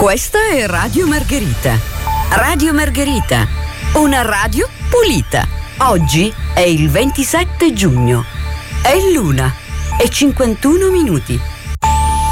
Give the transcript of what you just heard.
Questa è Radio Margherita. Radio Margherita, una radio pulita. Oggi è il 27 giugno. È l'una e 51 minuti.